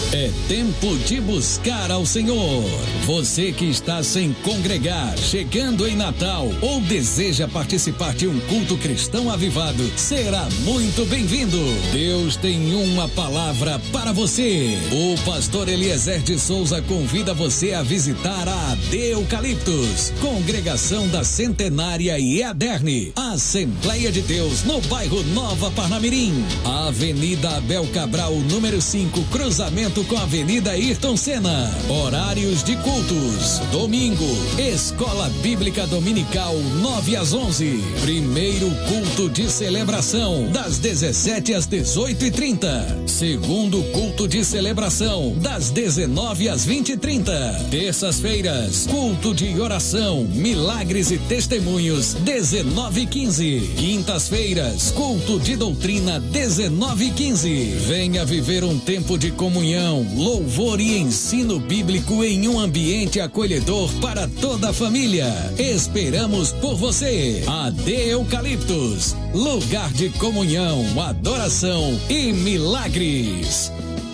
É tempo de buscar ao Senhor. Você que está sem congregar, chegando em Natal ou deseja participar de um culto cristão avivado, será muito bem-vindo. Deus tem uma palavra para você. O pastor Eliezer de Souza convida você a visitar a AD Eucaliptus, Congregação da Centenária e Ederne, Assembleia de Deus, no bairro Nova Parnamirim, Avenida Abel Cabral, número 5, cruzamento com a Avenida Ayrton Senna. Horários de cultos: domingo, Escola Bíblica Dominical 9 às 11. Primeiro culto de celebração das 17 às 18h30. Segundo culto de celebração das 19 às 20h30. Terças-feiras, culto de oração, milagres e testemunhos 19h15. Quintas-feiras, culto de doutrina 19h15. Venha viver um tempo de comunhão, louvor e ensino bíblico em um ambiente acolhedor para toda a família. Esperamos por você. AD Eucaliptus, lugar de comunhão, adoração e milagres.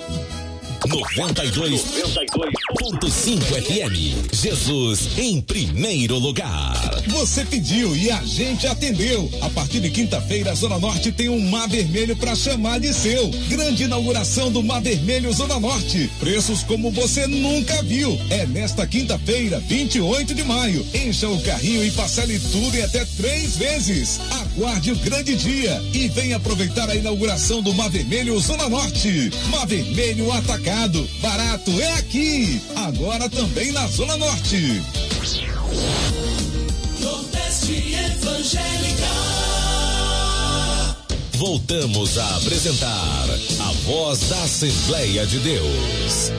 92.5 FM. Jesus em primeiro lugar. Você pediu e a gente atendeu. A partir de quinta-feira, a Zona Norte tem um Mar Vermelho para chamar de seu. Grande inauguração do Mar Vermelho Zona Norte. Preços como você nunca viu. É nesta quinta-feira, 28 de maio. Encha o carrinho e parcele tudo em até 3 vezes. Aguarde o grande dia e venha aproveitar a inauguração do Mar Vermelho Zona Norte. Mar Vermelho Atacado. Barato é aqui. Agora também na Zona Norte. Nordeste Evangélica. Voltamos a apresentar a Voz da Assembleia de Deus.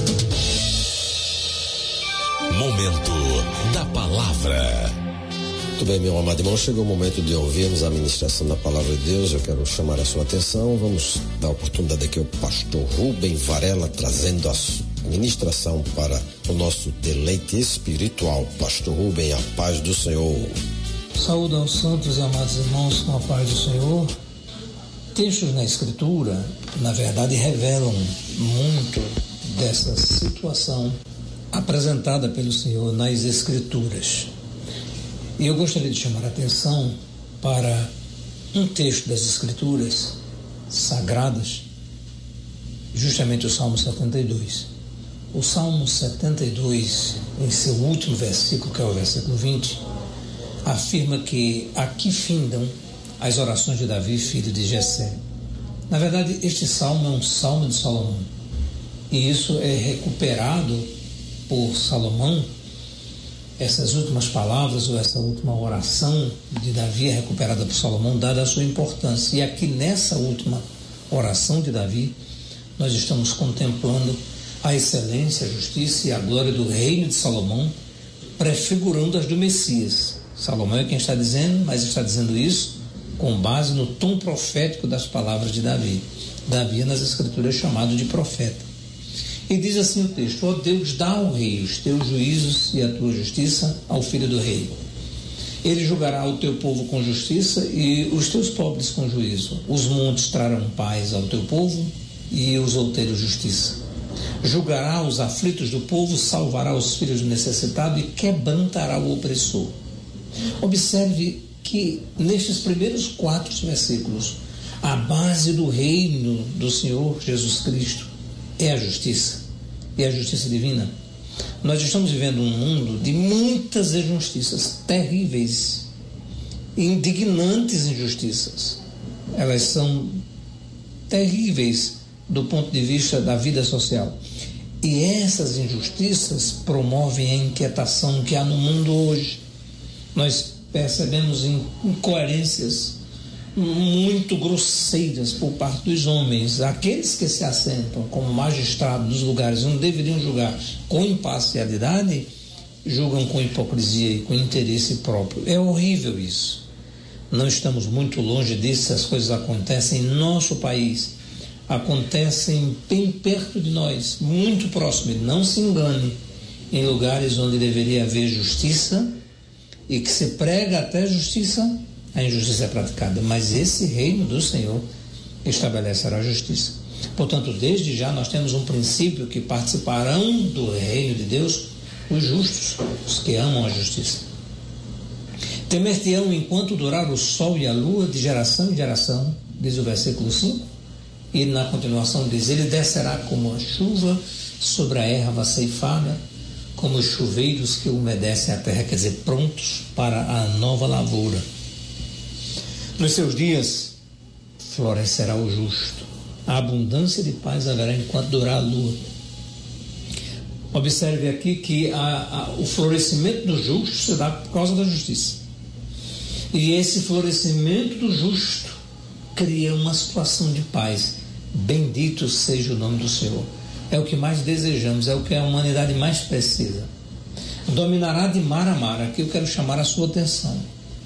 Momento da Palavra. Muito bem, meu amado irmão, chegou o momento de ouvirmos a ministração da Palavra de Deus. Eu quero chamar a sua atenção. Vamos dar a oportunidade aqui ao pastor Rubem Varela, trazendo a ministração para o nosso deleite espiritual. Pastor Rubem, a paz do Senhor. Saúde aos santos e amados irmãos com a paz do Senhor. Textos na Escritura, na verdade, revelam muito dessa situação apresentada pelo Senhor nas Escrituras. E eu gostaria de chamar a atenção para um texto das Escrituras Sagradas, justamente o Salmo 72. O Salmo 72, em seu último versículo, que é o versículo 20, afirma que aqui findam as orações de Davi, filho de Jessé. Na verdade, este salmo é um salmo de Salomão, e isso é recuperado por Salomão. Essas últimas palavras ou essa última oração de Davi é recuperada por Salomão, dada a sua importância. E aqui nessa última oração de Davi, nós estamos contemplando a excelência, a justiça e a glória do reino de Salomão, prefigurando as do Messias. Salomão é quem está dizendo, mas está dizendo isso com base no tom profético das palavras de Davi. Davi é nas Escrituras chamado de profeta. E diz assim o texto: ó Deus, dá ao rei os teus juízos e a tua justiça ao filho do rei. Ele julgará o teu povo com justiça e os teus pobres com juízo. Os montes trarão paz ao teu povo e os outeiros justiça. Julgará os aflitos do povo, salvará os filhos do necessitado e quebrantará o opressor. Observe que nestes primeiros 4 versículos, a base do reino do Senhor Jesus Cristo é a justiça, e a justiça divina. Nós estamos vivendo um mundo de muitas injustiças terríveis, indignantes injustiças. Elas são terríveis do ponto de vista da vida social. E essas injustiças promovem a inquietação que há no mundo hoje. Nós percebemos incoerências muito grosseiras por parte dos homens. Aqueles que se assentam como magistrados dos lugares onde deveriam julgar com imparcialidade, julgam com hipocrisia e com interesse próprio. É horrível isso. Não estamos muito longe disso. As coisas acontecem em nosso país, acontecem bem perto de nós, muito próximo. E não se engane, em lugares onde deveria haver justiça e que se prega até justiça, a injustiça é praticada. Mas esse reino do Senhor estabelecerá a justiça. Portanto, desde já nós temos um princípio que participarão do reino de Deus os justos, os que amam a justiça. Temer-te-ão enquanto durar o sol e a lua, de geração em geração, diz o versículo 5, e na continuação diz: ele descerá como a chuva sobre a erva ceifada, como os chuveiros que umedecem a terra, quer dizer, prontos para a nova lavoura. Nos seus dias florescerá o justo, a abundância de paz haverá enquanto durar a lua. Observe aqui que o florescimento do justo se dá por causa da justiça. E esse florescimento do justo cria uma situação de paz. Bendito seja o nome do Senhor. É o que mais desejamos, é o que a humanidade mais precisa. Dominará de mar a mar. Aqui eu quero chamar a sua atenção,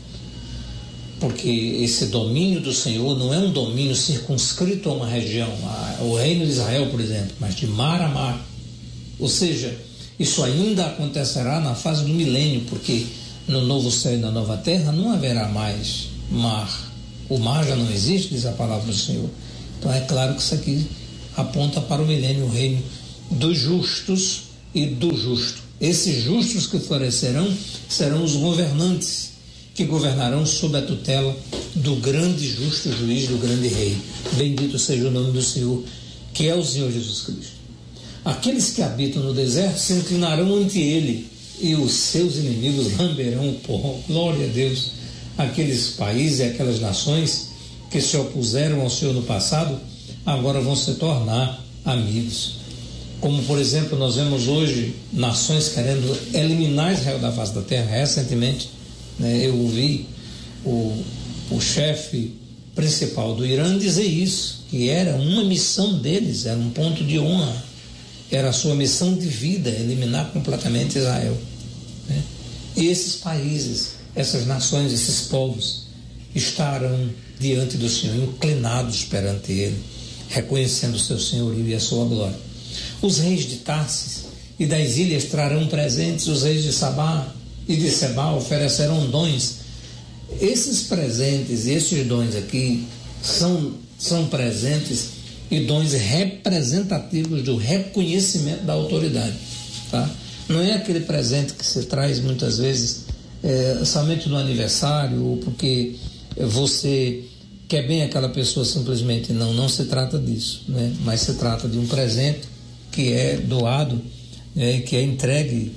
porque esse domínio do Senhor não é um domínio circunscrito a uma região, o reino de Israel, por exemplo, mas de mar a mar. Ou seja, isso ainda acontecerá na fase do milênio, porque no novo céu e na nova terra não haverá mais mar. O mar já não existe, diz a palavra do Senhor. Então é claro que isso aqui aponta para o milênio, o reino dos justos e do justo. Esses justos que florescerão serão os governantes, que governarão sob a tutela do grande e justo juiz, do grande rei. Bendito seja o nome do Senhor, que é o Senhor Jesus Cristo. Aqueles que habitam no deserto se inclinarão ante ele, e os seus inimigos lamberão o pó. Glória a Deus. Aqueles países e aquelas nações que se opuseram ao Senhor no passado, agora vão se tornar amigos. Como, por exemplo, nós vemos hoje nações querendo eliminar Israel da face da terra. Recentemente, eu ouvi o chefe principal do Irã dizer isso, que era uma missão deles, era um ponto de honra, era a sua missão de vida, eliminar completamente Israel. E esses países, essas nações, esses povos estarão diante do Senhor, inclinados perante Ele, reconhecendo o seu senhorio e a sua glória. Os reis de Tarsis e das ilhas trarão presentes, os reis de Sabá e de Sebá oferecerão dons. Esses presentes e esses dons aqui são presentes e dons representativos do reconhecimento da autoridade, tá? Não é aquele presente que se traz muitas vezes somente no aniversário, ou porque você quer bem aquela pessoa simplesmente. Não se trata disso, né? Mas se trata de um presente que é doado, que é entregue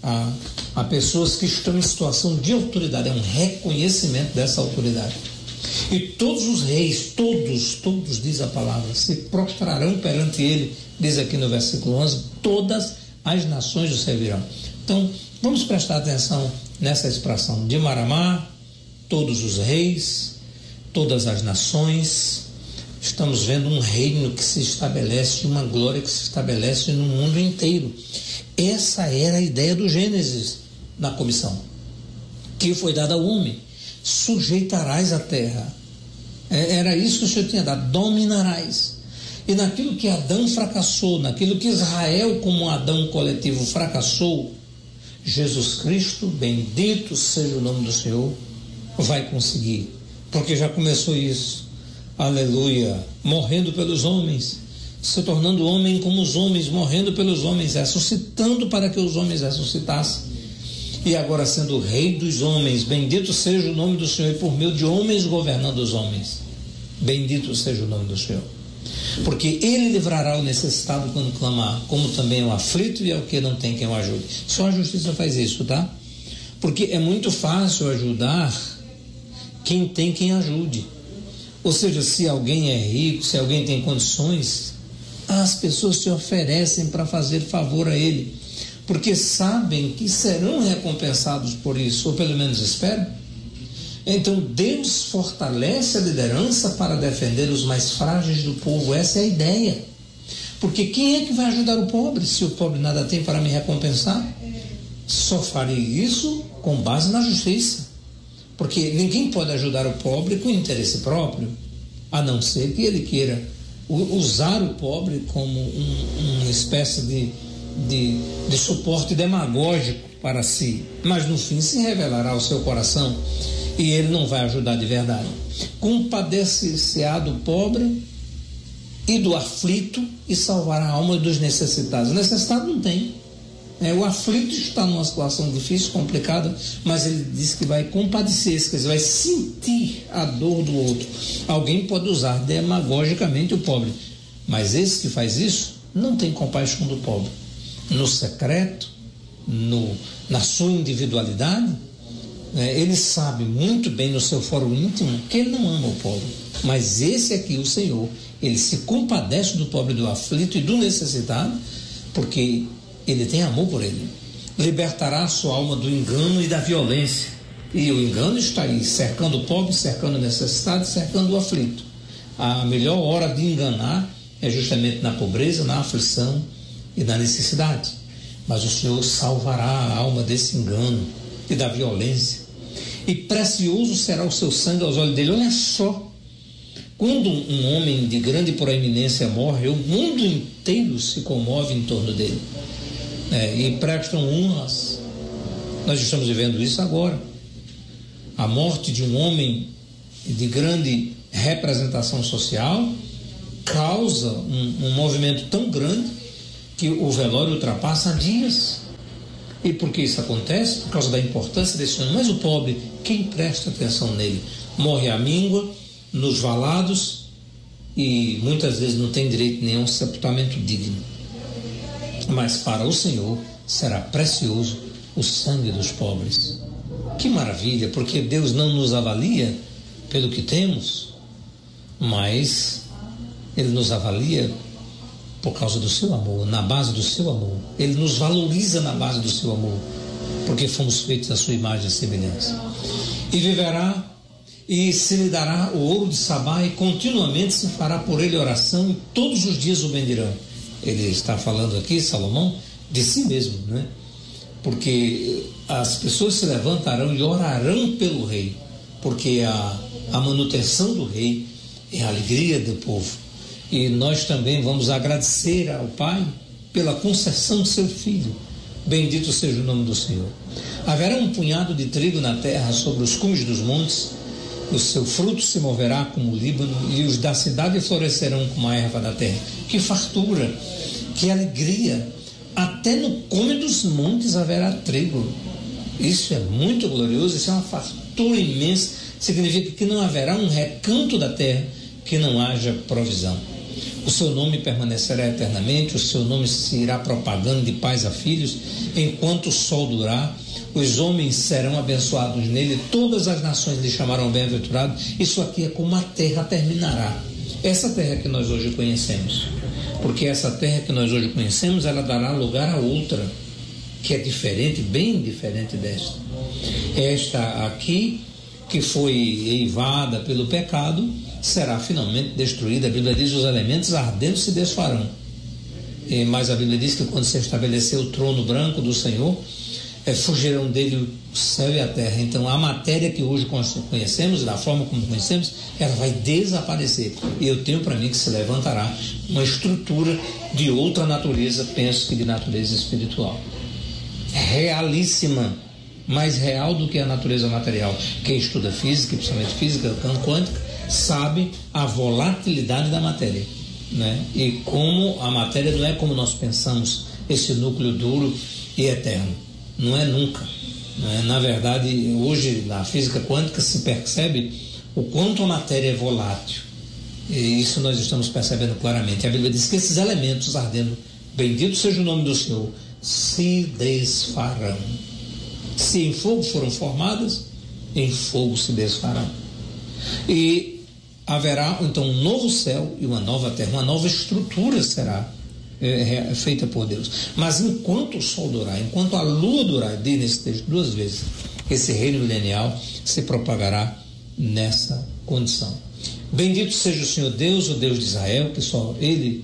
a pessoas que estão em situação de autoridade. É um reconhecimento dessa autoridade. E todos os reis, todos, diz a palavra, se prostrarão perante ele, diz aqui no versículo 11, todas as nações o servirão. Então, vamos prestar atenção nessa expressão: de mar a mar, todos os reis, todas as nações. Estamos vendo um reino que se estabelece, uma glória que se estabelece no mundo inteiro. Essa era a ideia do Gênesis na comissão que foi dada ao homem: sujeitarás a terra. Era isso que o Senhor tinha dado: dominarás. E naquilo que Adão fracassou, naquilo que Israel como Adão coletivo fracassou, Jesus Cristo, bendito seja o nome do Senhor, vai conseguir, porque já começou isso. Aleluia. Morrendo pelos homens, se tornando homem como os homens, morrendo pelos homens, ressuscitando para que os homens ressuscitassem, e agora sendo o rei dos homens. Bendito seja o nome do Senhor, e por meio de homens governando os homens. Bendito seja o nome do Senhor, porque ele livrará o necessitado quando clamar, como também o aflito e ao que não tem quem o ajude. Só a justiça faz isso, tá? Porque é muito fácil ajudar quem tem quem ajude. Ou seja, se alguém é rico, se alguém tem condições, as pessoas se oferecem para fazer favor a ele, porque sabem que serão recompensados por isso, ou pelo menos esperam. Então Deus fortalece a liderança para defender os mais frágeis do povo. Essa é a ideia. Porque quem é que vai ajudar o pobre, se o pobre nada tem para me recompensar? Só farei isso com base na justiça, porque ninguém pode ajudar o pobre com interesse próprio, a não ser que ele queira usar o pobre como uma espécie de suporte demagógico para si, mas no fim se revelará o seu coração e ele não vai ajudar de verdade. Compadece-se-á do pobre e do aflito, e salvará a alma dos necessitados. O necessitado não tem. O aflito está numa situação difícil, complicada, mas ele diz que vai compadecer-se, quer dizer, vai sentir a dor do outro. Alguém pode usar demagogicamente o pobre, mas esse que faz isso não tem compaixão do pobre. No secreto, na sua individualidade, ele sabe muito bem no seu foro íntimo que ele não ama o pobre. Mas esse aqui, o Senhor, ele se compadece do pobre, do aflito e do necessitado, porque ele tem amor por ele. Libertará a sua alma do engano e da violência. E o engano está aí, cercando o pobre, cercando o necessitado, cercando o aflito. A melhor hora de enganar é justamente na pobreza, na aflição e na necessidade. Mas o Senhor salvará a alma desse engano e da violência. E precioso será o seu sangue aos olhos dele. Olha só, quando um homem de grande proeminência morre, o mundo inteiro se comove em torno dele. E prestam honras. Nós estamos vivendo isso agora. A morte de um homem de grande representação social causa um movimento tão grande que o velório ultrapassa dias. E por que isso acontece? Por causa da importância desse homem. Mas o pobre, quem presta atenção nele? Morre à míngua, nos valados, e muitas vezes não tem direito nenhum a um sepultamento digno. Mas para o Senhor será precioso o sangue dos pobres. Que maravilha, porque Deus não nos avalia pelo que temos, mas Ele nos avalia por causa do seu amor, na base do seu amor. Ele nos valoriza na base do seu amor, porque fomos feitos à sua imagem e semelhança. E viverá, e se lhe dará o ouro de Sabá, e continuamente se fará por ele oração, e todos os dias o bendirão. Ele está falando aqui, Salomão, de si mesmo, né? Porque as pessoas se levantarão e orarão pelo rei, porque a manutenção do rei é a alegria do povo. E nós também vamos agradecer ao Pai pela concessão de seu Filho. Bendito seja o nome do Senhor. Haverá um punhado de trigo na terra sobre os cumes dos montes, o seu fruto se moverá como o Líbano, e os da cidade florescerão como a erva da terra. Que fartura, que alegria! Até no cume dos montes haverá trigo. Isso é muito glorioso, isso é uma fartura imensa. Significa que não haverá um recanto da terra que não haja provisão. O seu nome permanecerá eternamente, o seu nome se irá propagando de pais a filhos, enquanto o sol durar. Os homens serão abençoados nele, todas as nações lhe chamarão bem-aventurado. Isso aqui é como a terra terminará. Essa terra que nós hoje conhecemos, porque essa terra que nós hoje conhecemos, ela dará lugar a outra, que é diferente, bem diferente desta. Esta aqui, que foi eivada pelo pecado, será finalmente destruída. A Bíblia diz: os elementos ardentes se desfarão. Mas a Bíblia diz que quando se estabelecer o trono branco do Senhor, fugirão dele o céu e a terra. Então a matéria que hoje conhecemos, da forma como conhecemos, ela vai desaparecer. E eu tenho para mim que se levantará uma estrutura de outra natureza, penso que de natureza espiritual, realíssima, mais real do que a natureza material. Quem estuda física, principalmente física quântica, sabe a volatilidade da matéria, né? E como a matéria não é como nós pensamos, esse núcleo duro e eterno. Não é nunca, né? Na verdade, hoje na física quântica se percebe o quanto a matéria é volátil, e isso nós estamos percebendo claramente. A Bíblia diz que esses elementos ardendo, bendito seja o nome do Senhor, se desfarão. Se em fogo foram formadas, em fogo se desfarão. E haverá então um novo céu e uma nova terra, uma nova estrutura será feita por Deus. Mas enquanto o sol durar, enquanto a lua durar, diz nesse texto 2 vezes, esse reino milenial se propagará nessa condição. Bendito seja o Senhor Deus, o Deus de Israel, que só Ele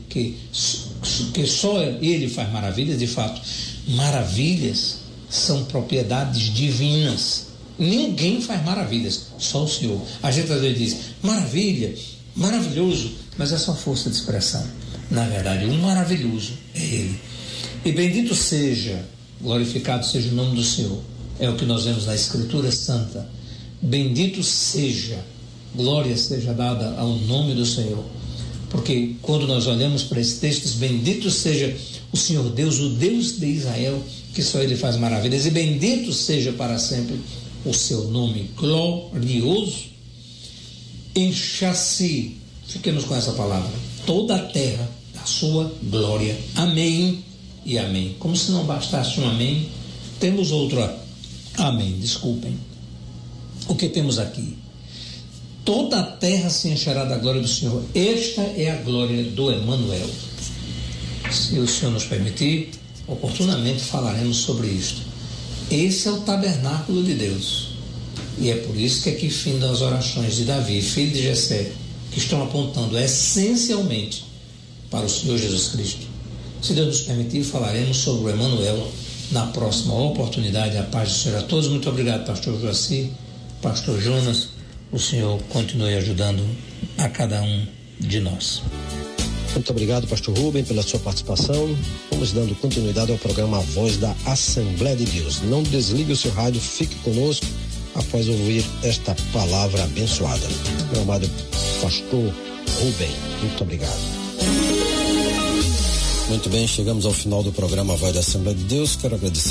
faz maravilhas. De fato, maravilhas são propriedades divinas. Ninguém faz maravilhas, só o Senhor. A gente às vezes diz maravilha, maravilhoso, mas é só força de expressão. Na verdade, o maravilhoso é Ele. E bendito seja, glorificado seja o nome do Senhor. É o que nós vemos na Escritura Santa. Bendito seja, glória seja dada ao nome do Senhor, Porque quando nós olhamos para esse texto, diz, bendito seja o Senhor Deus, o Deus de Israel, que só Ele faz maravilhas, e bendito seja para sempre o seu nome glorioso. Encha-se, fiquemos com essa palavra, toda a terra da sua glória. Amém e amém. Como se não bastasse um amém, temos outro amém, desculpem. O que temos aqui? Toda a terra se encherá da glória do Senhor. Esta é a glória do Emanuel. Se o Senhor nos permitir, oportunamente falaremos sobre isto. Esse é o tabernáculo de Deus. E é por isso que aqui findam as orações de Davi, filho de Jessé, que estão apontando essencialmente para o Senhor Jesus Cristo. Se Deus nos permitir, falaremos sobre o Emanuel na próxima oportunidade. A paz do Senhor a todos. Muito obrigado, pastor Joaci, pastor Jonas. O Senhor continue ajudando a cada um de nós. Muito obrigado, pastor Rubem, pela sua participação. Vamos dando continuidade ao programa A Voz da Assembleia de Deus. Não desligue o seu rádio, fique conosco após ouvir esta palavra abençoada. Meu amado pastor Rubem, muito obrigado. Muito bem, chegamos ao final do programa A Voz da Assembleia de Deus. Quero agradecer